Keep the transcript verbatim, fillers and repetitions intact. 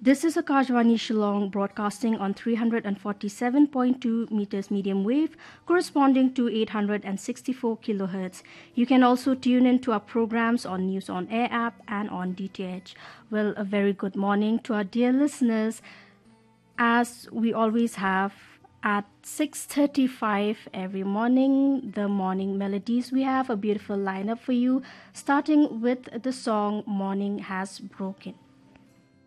This is Akashvani Shillong broadcasting on three forty-seven point two meters medium wave corresponding to eight hundred sixty-four kilohertz. You can also tune in to our programs on News on Air app and on D T H. Well, a very good morning to our dear listeners. As we always have at six thirty-five every morning, the morning melodies, we have a beautiful lineup for you, starting with the song Morning Has Broken.